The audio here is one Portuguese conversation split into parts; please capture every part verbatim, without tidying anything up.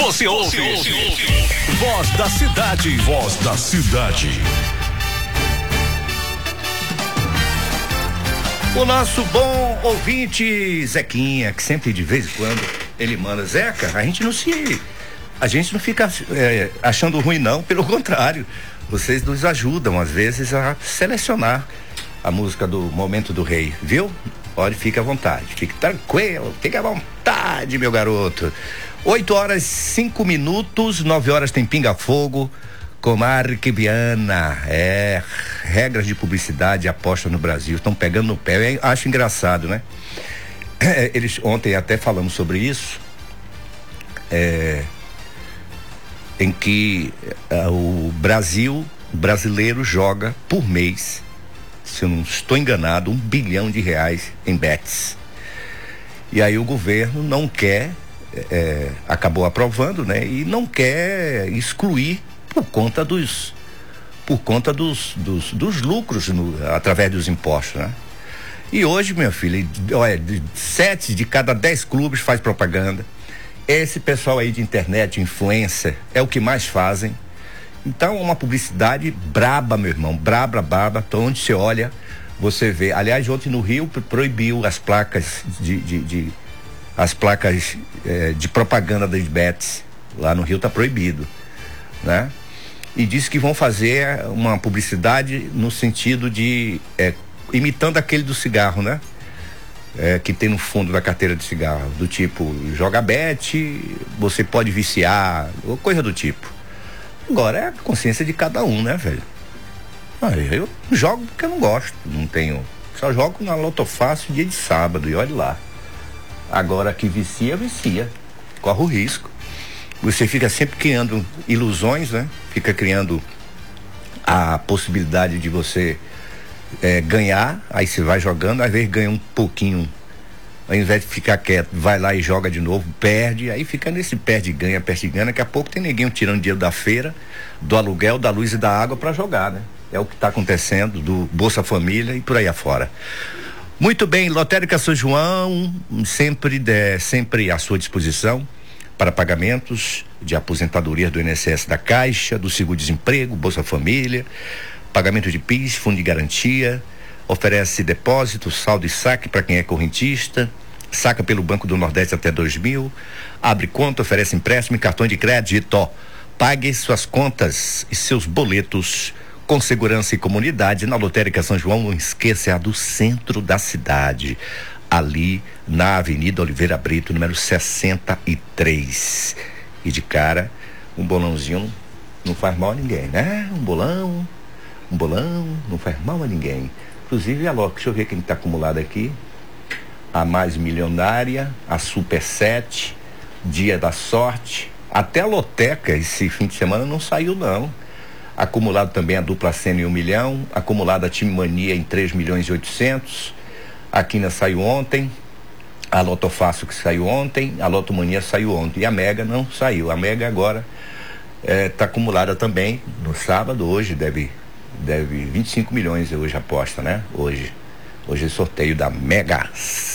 Você ouve. Voz da cidade. Voz da cidade. O nosso bom ouvinte Zequinha, que sempre de vez em quando ele manda, Zeca, a gente não se, a gente não fica é, achando ruim não, pelo contrário, vocês nos ajudam às vezes a selecionar a música do Momento do Rei, viu? Pode, fique à vontade, fique tranquilo, fique à vontade, meu garoto. oito horas, cinco minutos, nove horas tem Pinga Fogo, Comarque Viana, é, regras de publicidade e aposta no Brasil, estão pegando no pé, eu acho engraçado, né? É, eles, ontem até falamos sobre isso, é, em que é, o Brasil, o brasileiro joga por mês, se eu não estou enganado, um bilhão de reais em bets. E aí o governo não quer, é, acabou aprovando, né? E não quer excluir por conta dos por conta dos, dos, dos lucros no, através dos impostos, né? E hoje, minha filha, olha, de sete de cada dez clubes faz propaganda. Esse pessoal aí de internet, influencer, é o que mais fazem. Então, uma publicidade braba, meu irmão, braba, braba, então onde você olha, você vê. Aliás, ontem no Rio proibiu as placas de, de, de as placas eh, de propaganda das bets. Lá no Rio tá proibido, né? E disse que vão fazer uma publicidade no sentido de é, imitando aquele do cigarro, né? É, que tem no fundo da carteira de cigarro, do tipo, joga bet, você pode viciar, ou coisa do tipo. Agora é a consciência de cada um, né, velho? Ah, eu jogo porque eu não gosto, não tenho, só jogo na Loto Fácil dia de sábado e olha lá. Agora que vicia, vicia, corre o risco. Você fica sempre criando ilusões, né? Fica criando a possibilidade de você é, ganhar, aí você vai jogando, às vezes ganha um pouquinho, ao invés de ficar quieto, vai lá e joga de novo, perde, aí fica nesse perde-ganha, perde-ganha, daqui a pouco tem ninguém tirando dinheiro da feira, do aluguel, da luz e da água para jogar, né? É o que está acontecendo, do Bolsa Família e por aí afora. Muito bem, Lotérica São João, sempre, de, sempre à sua disposição, para pagamentos de aposentadoria do I N S S da Caixa, do Seguro-Desemprego, Bolsa Família, pagamento de PIS, Fundo de Garantia, oferece depósito, saldo e saque para quem é correntista, saca pelo Banco do Nordeste até dois mil, abre conta, oferece empréstimo e cartão de crédito. Pague suas contas e seus boletos com segurança e comunidade na Lotérica São João. Não esqueça, é a do centro da cidade, ali na Avenida Oliveira Brito, número sessenta e três. E de cara, um bolãozinho não faz mal a ninguém, né? Um bolão, um bolão não faz mal a ninguém. Inclusive, a Loca, deixa eu ver quem está acumulado aqui. A Mais Milionária, a Super sete, Dia da Sorte, até a Loteca esse fim de semana não saiu não. Acumulado também a Dupla Sena em um milhão, acumulado a Time Mania em três milhões e oitocentos. A Quina saiu ontem, a Loto Fácil que saiu ontem, a Loto Mania saiu ontem e a Mega não saiu. A Mega agora está é, acumulada também no sábado, hoje deve, deve vinte e cinco milhões hoje aposta, né? Hoje, hoje é sorteio da Mega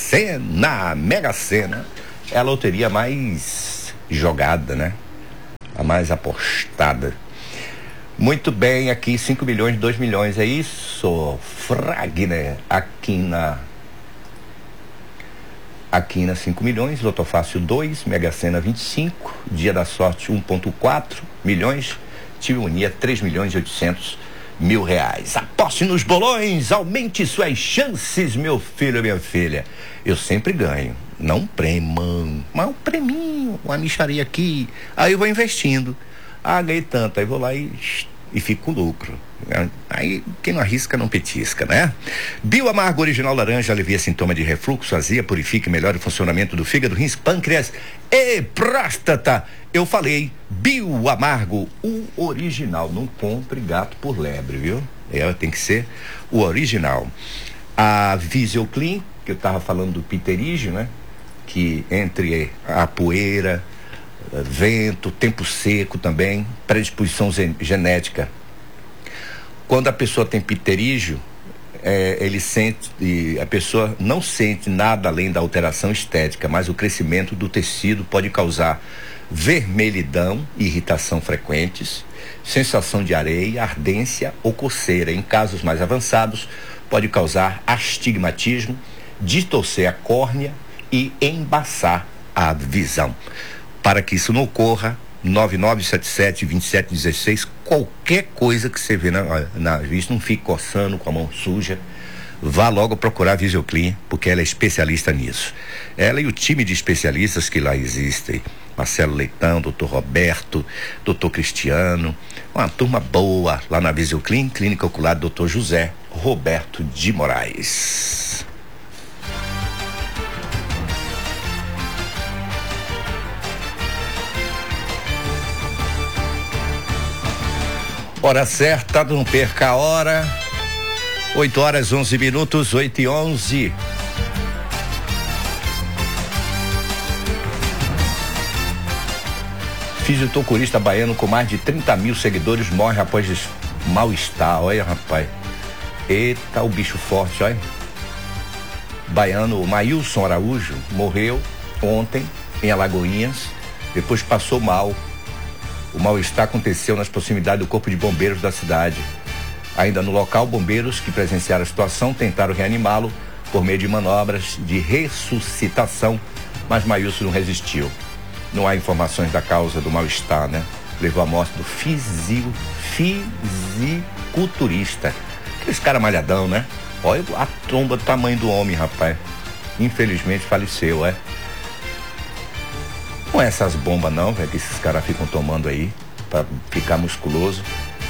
Sena. Mega Sena é a loteria mais jogada, né? A mais apostada. Muito bem, aqui cinco milhões, dois milhões, é isso? Fragner, aqui na Aqui na cinco milhões, Loto Fácil dois, Mega Sena vinte e cinco, Dia da Sorte um vírgula quatro milhões, Time Unia três milhões e oitocentos mil reais. Aposte nos bolões, aumente suas chances, meu filho e minha filha. Eu sempre ganho, não um prêmio, mano, mas um preminho, uma mixaria aqui. Aí eu vou investindo. Ah, ganhei tanto, aí vou lá e, e fico com lucro. Aí quem não arrisca não petisca, né? Bioamargo Original Laranja alivia sintoma de refluxo, azia, purifica e melhora o funcionamento do fígado, rins, pâncreas e próstata. Eu falei Bioamargo, o original. Não compre gato por lebre, viu? Ela tem que ser o original. A Visioclean, que eu tava falando do pterígio, né? Que entre a poeira, vento, tempo seco também, predisposição genética. Quando a pessoa tem pterígio, é, ele sente, e a pessoa não sente nada além da alteração estética, mas o crescimento do tecido pode causar vermelhidão e irritação frequentes, sensação de areia, ardência ou coceira. Em casos mais avançados, pode causar astigmatismo, distorcer a córnea e embaçar a visão. Para que isso não ocorra, nove nove sete sete, dois sete um seis, qualquer coisa que você vê na, na vista, não fique coçando com a mão suja, vá logo procurar a Visioclean, porque ela é especialista nisso. Ela e o time de especialistas que lá existem, Marcelo Leitão, doutor Roberto, doutor Cristiano, uma turma boa lá na Visioclean, Clínica Ocular do doutor José Roberto de Moraes. Hora certa, não perca a hora. oito horas, onze minutos, oito e onze. Fisiculturista baiano com mais de trinta mil seguidores morre após mal-estar. Olha, rapaz. Eita, o bicho forte, olha. Baiano Maílson Araújo morreu ontem em Alagoinhas, depois passou mal. O mal-estar aconteceu nas proximidades do Corpo de Bombeiros da cidade. Ainda no local, bombeiros que presenciaram a situação tentaram reanimá-lo por meio de manobras de ressuscitação, mas Maílson não resistiu. Não há informações da causa do mal-estar, né? Levou à morte do fisio, fisiculturista. Aqueles cara malhadão, né? Olha a tromba do tamanho do homem, rapaz. Infelizmente faleceu, é? Não é essas bombas não, velho, que esses caras ficam tomando aí pra ficar musculoso.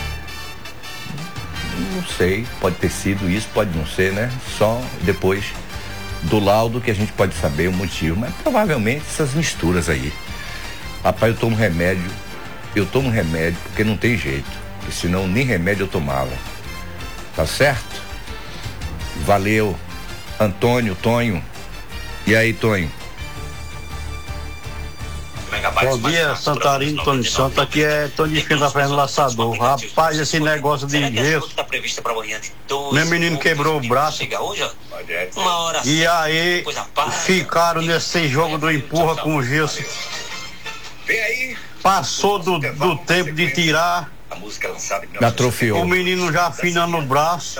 Não sei, pode ter sido isso, pode não ser, né? Só depois do laudo que a gente pode saber o motivo, mas provavelmente essas misturas aí. Rapaz, eu tomo remédio, eu tomo remédio porque não tem jeito, porque senão nem remédio eu tomava. Tá certo? Valeu, Antônio, Tonho. E aí, Tonho? Bom dia, Santarino, Tony Santos. Aqui é Tony Fim da Fernanda Laçador. Rapaz, esse negócio de gesso, meu menino quebrou o braço e aí ficaram nesse jogo do empurra com o gesso. Passou do, do tempo de tirar, atrofiou. o menino já afinando o braço.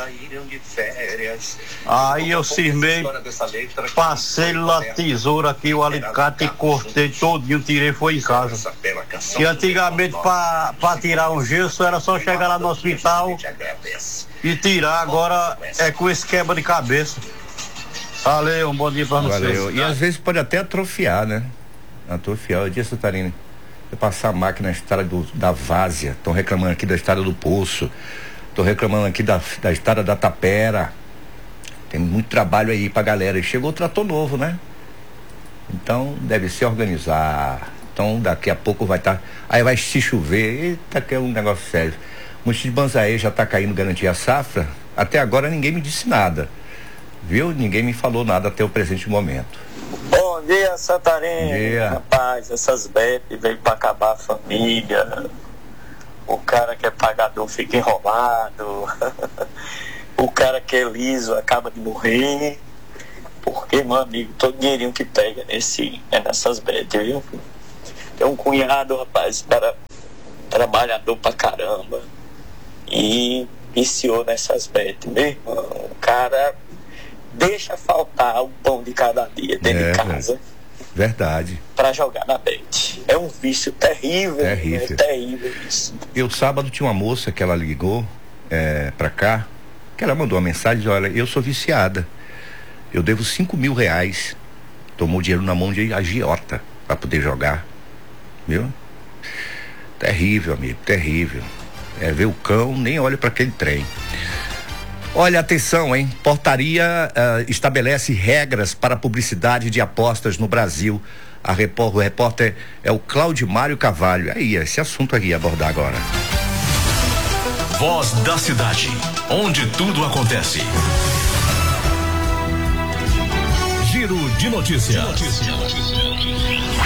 Aí eu cismei, passei lá a tesoura aqui, o alicate, e cortei todinho, tirei, foi em casa. E antigamente para tirar um gesso era só chegar lá no hospital e tirar, agora é com esse quebra de cabeça. Valeu, um bom dia pra vocês. Valeu. E às vezes pode até atrofiar, né? Atrofiar. O dia, Santarino, eu passar a máquina na estrada do, da Várzea, estão reclamando aqui da estrada do Poço, estão reclamando aqui da, da estrada da Tapera. Tem muito trabalho aí pra galera. E chegou o trator novo, né? Então deve se organizar. Então daqui a pouco vai estar. Tá, aí vai se chover. Eita, que é um negócio sério. O monte de banzaê já tá caindo garantia safra. Até agora ninguém me disse nada. Viu? Ninguém me falou nada até o presente momento. Bom dia, Santarém. Bom dia. Rapaz, essas B E P veio pra acabar a família. O cara que é pagador fica enrolado. O cara que é liso acaba de morrer. Porque, meu amigo, todo dinheirinho que pega nesse, é nessas B E P, viu? Tem um cunhado, rapaz, para trabalhador pra caramba. E viciou nessas B E P, meu irmão. O cara deixa faltar o pão de cada dia dentro é, de casa. Verdade. Pra jogar na bet. É um vício terrível. Terrível. É terrível isso. Eu sábado tinha uma moça que ela ligou é, pra cá, que ela mandou uma mensagem: olha, eu sou viciada. Eu devo cinco mil reais. Tomou dinheiro na mão de agiota pra poder jogar. Viu? Terrível, amigo, terrível. É ver o cão, nem olha pra aquele trem. Olha, atenção, hein? Portaria uh, estabelece regras para publicidade de apostas no Brasil. A repor, o repórter é o Claudimário Carvalho. Aí, esse assunto aqui abordar agora. Voz da cidade, onde tudo acontece. Giro de notícias. Giro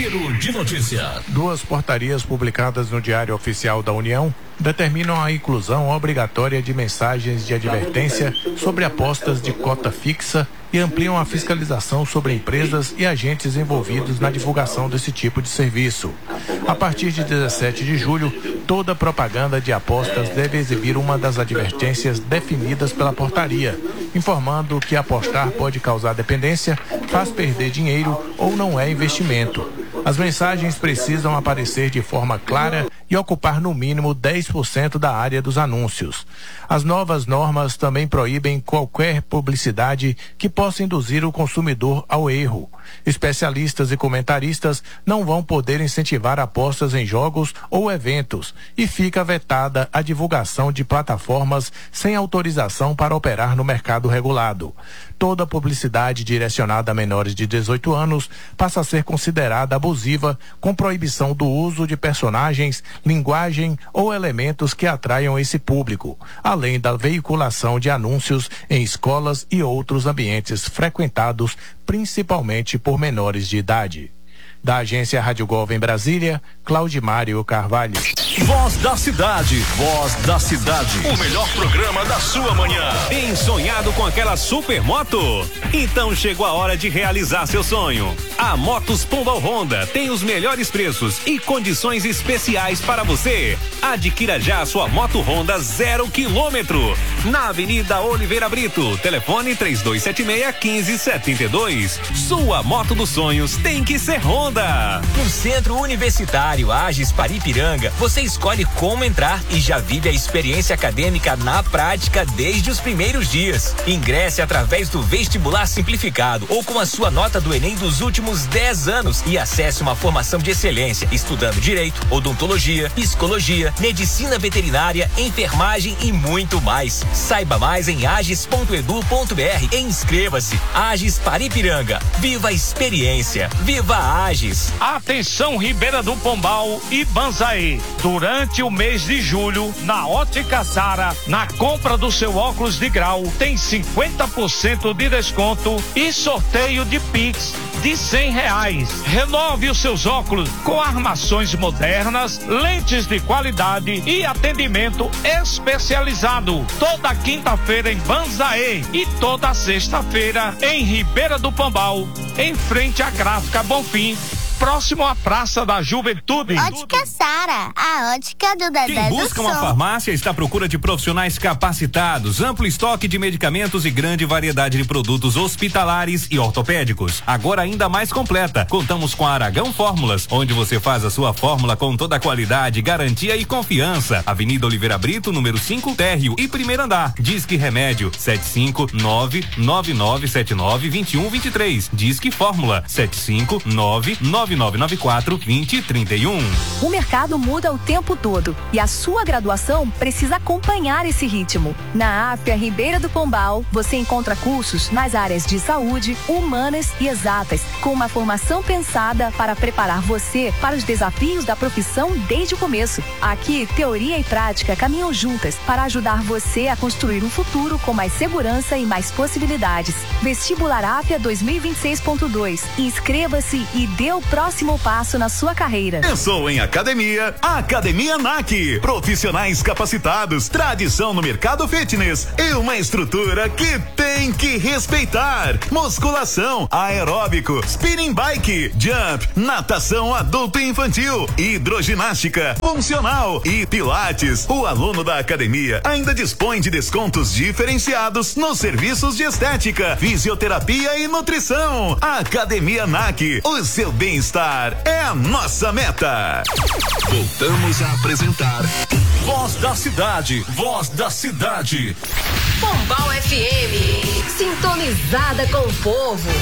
Giro de Notícias. Duas portarias publicadas no Diário Oficial da União determinam a inclusão obrigatória de mensagens de advertência sobre apostas de cota fixa e ampliam a fiscalização sobre empresas e agentes envolvidos na divulgação desse tipo de serviço. A partir de dezessete de julho, toda propaganda de apostas deve exibir uma das advertências definidas pela portaria, informando que apostar pode causar dependência, faz perder dinheiro ou não é investimento. As mensagens precisam aparecer de forma clara e ocupar no mínimo dez por cento da área dos anúncios. As novas normas também proíbem qualquer publicidade que possa induzir o consumidor ao erro. Especialistas e comentaristas não vão poder incentivar apostas em jogos ou eventos e fica vetada a divulgação de plataformas sem autorização para operar no mercado regulado. Toda publicidade direcionada a menores de dezoito anos passa a ser considerada abusiva, com proibição do uso de personagens, linguagem ou elementos que atraiam esse público, além da veiculação de anúncios em escolas e outros ambientes frequentados principalmente por menores de idade. Da agência Rádio Gov em Brasília, Claudimário Carvalho. Voz da Cidade, Voz da Cidade, o melhor programa da sua manhã. Tem sonhado com aquela super moto? Então chegou a hora de realizar seu sonho. A Motos Pombal Honda tem os melhores preços e condições especiais para você. Adquira já a sua moto Honda zero quilômetro. Na Avenida Oliveira Brito, telefone três dois sete seis, um cinco sete dois. Sua moto dos sonhos tem que ser Honda. No Centro Universitário Agis Paripiranga, você escolhe como entrar e já vive a experiência acadêmica na prática desde os primeiros dias. Ingresse através do vestibular simplificado ou com a sua nota do Enem dos últimos dez anos e acesse uma formação de excelência, estudando direito, odontologia, psicologia, medicina veterinária, enfermagem e muito mais. Saiba mais em agis ponto edu ponto br e inscreva-se. Agis Paripiranga. Viva a experiência. Viva a Agis. Atenção, Ribeira do Pombal e Banzaê. Durante o mês de julho, na Ótica Sara, na compra do seu óculos de grau, tem cinquenta por cento de desconto e sorteio de Pix de cem reais. Renove os seus óculos com armações modernas, lentes de qualidade e atendimento especializado. Toda quinta-feira em Banzaê e toda sexta-feira em Ribeira do Pombal, em frente à Gráfica Bonfim, próximo à Praça da Juventude. Ótica Sara, a ótica do Dedé Quem busca do uma som. farmácia está à procura de profissionais capacitados, amplo estoque de medicamentos e grande variedade de produtos hospitalares e ortopédicos. Agora ainda mais completa. Contamos com a Aragão Fórmulas, onde você faz a sua fórmula com toda a qualidade, garantia e confiança. Avenida Oliveira Brito, número cinco, térreo e primeiro andar. Disque Remédio sete cinco nove nove nove sete nove dois um dois três. Disque Fórmula sete cinco nove nove nove nove quatro dois zero três um. O mercado muda o tempo todo e a sua graduação precisa acompanhar esse ritmo. Na Áfia Ribeira do Pombal, você encontra cursos nas áreas de saúde, humanas e exatas, com uma formação pensada para preparar você para os desafios da profissão desde o começo. Aqui, teoria e prática caminham juntas para ajudar você a construir um futuro com mais segurança e mais possibilidades. Vestibular Áfia dois mil e vinte e seis ponto dois. Inscreva-se e dê o próximo passo na sua carreira. Pensou em academia? Academia N A C. Profissionais capacitados, tradição no mercado fitness e uma estrutura que tem que respeitar. Musculação, aeróbico, spinning bike, jump, natação adulto e infantil, hidroginástica, funcional e pilates. O aluno da academia ainda dispõe de descontos diferenciados nos serviços de estética, fisioterapia e nutrição. Academia N A C. O seu bem-estar é a nossa meta. Voltamos a apresentar Voz da Cidade, Voz da Cidade. Pombal F M, sintonizada com o povo.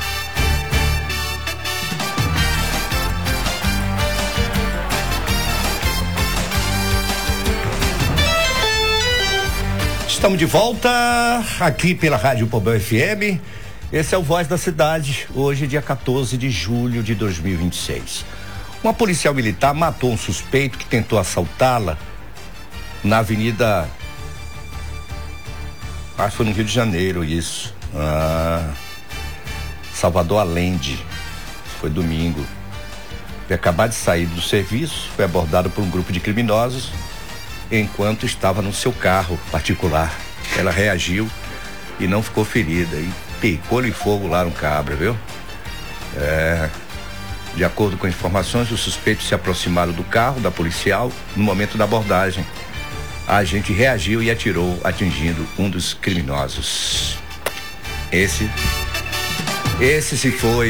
Estamos de volta aqui pela Rádio Pombal F M. Esse é o Voz da Cidade, hoje dia quatorze de julho de dois mil e vinte e seis. Uma policial militar matou um suspeito que tentou assaltá-la na avenida, acho que foi no Rio de Janeiro isso, ah, Salvador Allende, foi domingo. Foi acabar de sair do serviço, foi abordado por um grupo de criminosos enquanto estava no seu carro particular. Ela reagiu e não ficou ferida e picou-lhe fogo lá no cabra, viu? É, de acordo com informações, os suspeitos se aproximaram do carro da policial no momento da abordagem. A agente reagiu e atirou, atingindo um dos criminosos. Esse, esse se foi.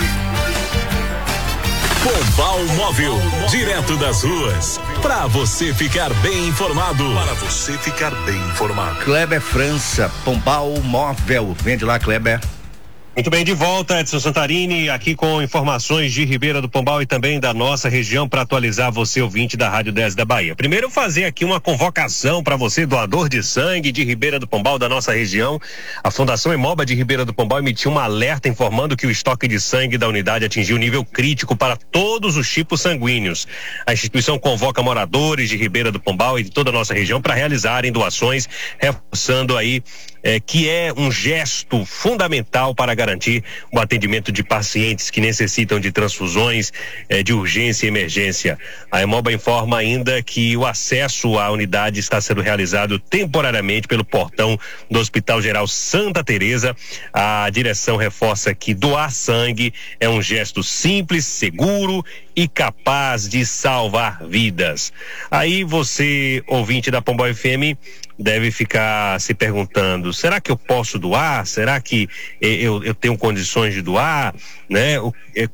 Pombal Móvel, direto das ruas, para você ficar bem informado. Para você ficar bem informado. Kleber França, Pombal Móvel, vende lá, Kleber. Muito bem, de volta, Edson Santarini, aqui com informações de Ribeira do Pombal e também da nossa região para atualizar você, ouvinte da Rádio dez da Bahia. Primeiro, fazer aqui uma convocação para você, doador de sangue de Ribeira do Pombal, da nossa região. A Fundação Hemoba de Ribeira do Pombal emitiu um alerta informando que o estoque de sangue da unidade atingiu nível crítico para todos os tipos sanguíneos. A instituição convoca moradores de Ribeira do Pombal e de toda a nossa região para realizarem doações, reforçando aí É, que é um gesto fundamental para garantir o atendimento de pacientes que necessitam de transfusões é, de urgência e emergência. A Hemoba informa ainda que o acesso à unidade está sendo realizado temporariamente pelo portão do Hospital Geral Santa Teresa. A direção reforça que doar sangue é um gesto simples, seguro e capaz de salvar vidas. Aí você, ouvinte da Pombal F M, deve ficar se perguntando, será que eu posso doar? Será que eu, eu tenho condições de doar? Né? O, é,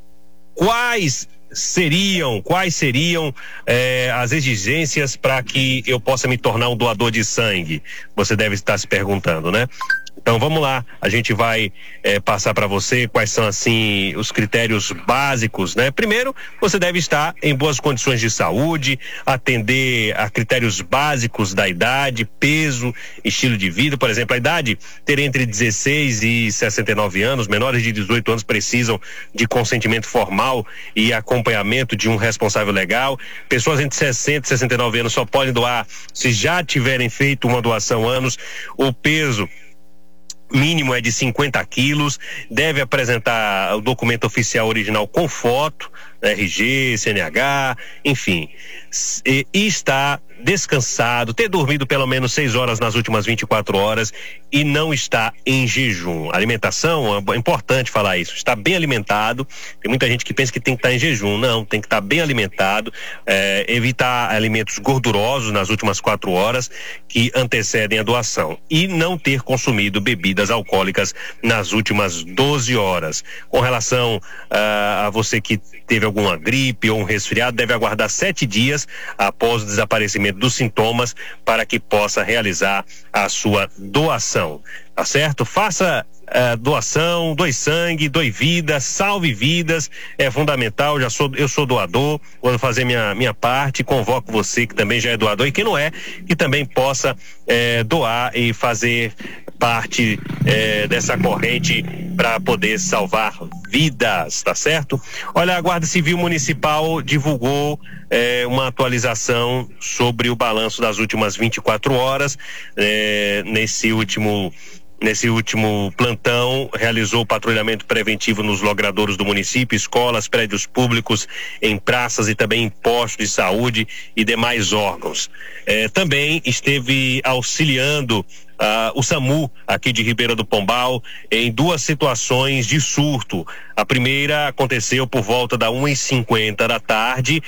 quais seriam, quais seriam é, as exigências para que eu possa me tornar um doador de sangue? Você deve estar se perguntando, né? Então vamos lá, a gente vai eh, passar para você quais são assim os critérios básicos, né? Primeiro, você deve estar em boas condições de saúde, atender a critérios básicos da idade, peso, estilo de vida. Por exemplo, a idade ter entre dezesseis e sessenta e nove anos, menores de dezoito anos precisam de consentimento formal e acompanhamento de um responsável legal. Pessoas entre sessenta e sessenta e nove anos só podem doar se já tiverem feito uma doação anos. O peso mínimo é de cinquenta quilos, deve apresentar o documento oficial original com foto, R G, C N H, enfim, e, e está descansado, ter dormido pelo menos seis horas nas últimas vinte e quatro horas e não está em jejum. Alimentação, é importante falar isso, está bem alimentado. Tem muita gente que pensa que tem que estar em jejum. Não, tem que estar bem alimentado, é, evitar alimentos gordurosos nas últimas quatro horas que antecedem a doação e não ter consumido bebidas alcoólicas nas últimas doze horas. Com relação uh, a você que teve alguma gripe ou um resfriado, deve aguardar sete dias após o desaparecimento dos sintomas para que possa realizar a sua doação, tá certo? Faça uh, doação, doe sangue, doe vida, salve vidas, é fundamental. Já sou, eu sou doador, vou fazer minha, minha parte, convoco você que também já é doador e que não é, que também possa eh, doar e fazer parte eh, dessa corrente para poder salvar vidas, tá certo? Olha, a Guarda Civil Municipal divulgou eh, uma atualização sobre o balanço das últimas vinte e quatro horas. Eh, nesse último Nesse último plantão, realizou patrulhamento preventivo nos logradouros do município, escolas, prédios públicos, em praças e também em postos de saúde e demais órgãos. Eh, também esteve auxiliando Uh, o SAMU aqui de Ribeira do Pombal em duas situações de surto. A primeira aconteceu por volta da uma e cinquenta da tarde,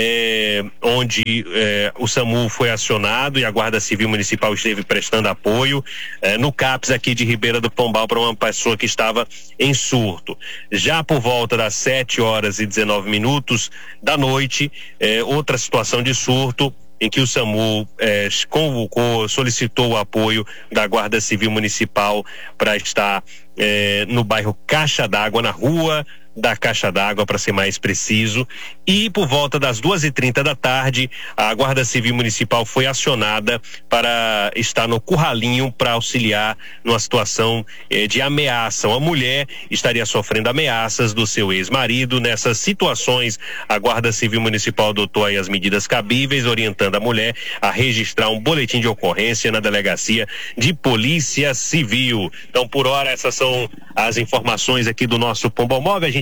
eh, onde eh, o SAMU foi acionado e a Guarda Civil Municipal esteve prestando apoio eh, no CAPS aqui de Ribeira do Pombal para uma pessoa que estava em surto. Já por volta das sete horas e dezenove minutos da noite, eh, outra situação de surto em que o SAMU eh, convocou, solicitou o apoio da Guarda Civil Municipal para estar eh, no bairro Caixa d'Água, na rua da Caixa d'Água, para ser mais preciso, e por volta das duas e trinta da tarde a Guarda Civil Municipal foi acionada para estar no Curralinho para auxiliar numa situação eh, de ameaça. Uma mulher estaria sofrendo ameaças do seu ex-marido. Nessas situações, a Guarda Civil Municipal adotou aí as medidas cabíveis, orientando a mulher a registrar um boletim de ocorrência na Delegacia de Polícia Civil. Então, por hora, essas são as informações aqui do nosso Pombal Móvel. A gente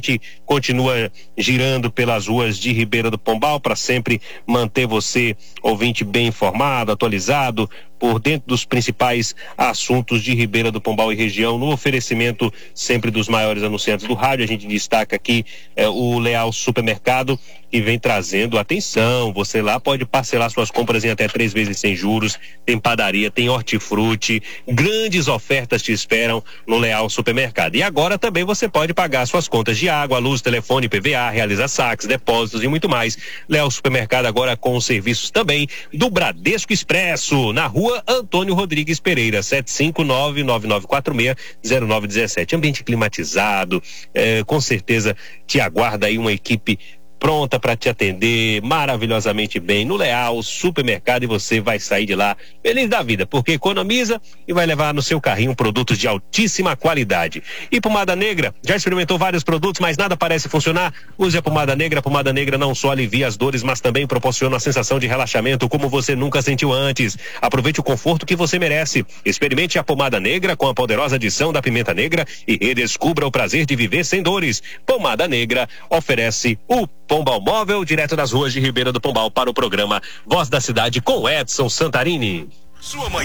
gente continua girando pelas ruas de Ribeira do Pombal para sempre manter você, ouvinte, bem informado, atualizado, por dentro dos principais assuntos de Ribeira do Pombal e região, no oferecimento sempre dos maiores anunciantes do rádio. A gente destaca aqui eh, o Leal Supermercado, que vem trazendo atenção. Você lá pode parcelar suas compras em até três vezes sem juros. Tem padaria, tem hortifruti, grandes ofertas te esperam no Leal Supermercado. E agora também você pode pagar suas contas de água, luz, telefone, P V A, realizar saques, depósitos e muito mais. Leal Supermercado agora com os serviços também do Bradesco Expresso, na rua Antônio Rodrigues Pereira, sete cinco nove, nove nove quatro seis, zero nove um sete. Ambiente climatizado, eh, com certeza te aguarda aí uma equipe pronta para te atender maravilhosamente bem no Leal Supermercado, e você vai sair de lá feliz da vida, porque economiza e vai levar no seu carrinho produtos de altíssima qualidade. E pomada negra, já experimentou vários produtos, mas nada parece funcionar? Use a pomada negra. A pomada negra não só alivia as dores, mas também proporciona a sensação de relaxamento como você nunca sentiu antes. Aproveite o conforto que você merece. Experimente a pomada negra com a poderosa adição da pimenta negra e redescubra o prazer de viver sem dores. Pomada Negra oferece o Pombal Móvel, direto das ruas de Ribeira do Pombal, para o programa Voz da Cidade com Edson Santarini. Sua